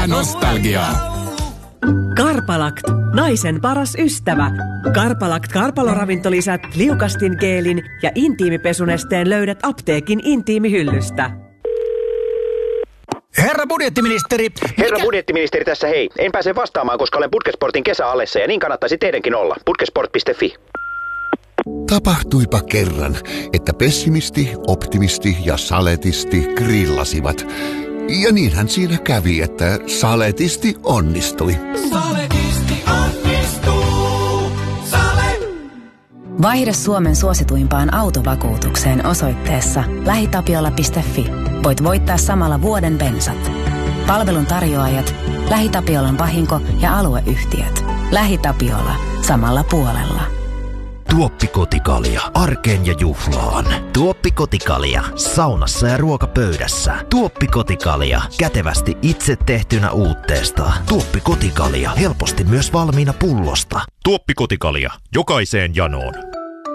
Nostalgiaa. Karpalakt, naisen paras ystävä. Karpalakt karpaloravintolisät, liukastin geelin ja intiimipesunesteen löydät apteekin intiimihyllystä. Herra budjettiministeri. Herra budjettiministeri tässä hei. En pääse vastaamaan, koska olen Putkesportin kesäallessa ja niin kannattaisi teidänkin olla. Putkesport.fi. Tapahtuipa kerran, että pessimisti, optimisti ja saletisti grillasivat. Ja niinhän siinä kävi, että saletisti onnistui. Saletisti onnistuu. Sale! Vaihda Suomen suosituimpaan autovakuutukseen osoitteessa lähitapiola.fi. Voit voittaa samalla vuoden bensat. Palvelun tarjoajat, LähiTapiolan vahinko- ja alueyhtiöt. LähiTapiola. Samalla puolella. Tuoppikotikalja. Arkeen ja juhlaan. Tuoppikotikalja. Saunassa ja ruokapöydässä. Tuoppikotikalja. Kätevästi itse tehtynä uutteesta. Tuoppikotikalja. Helposti myös valmiina pullosta. Tuoppikotikalja. Jokaiseen janoon.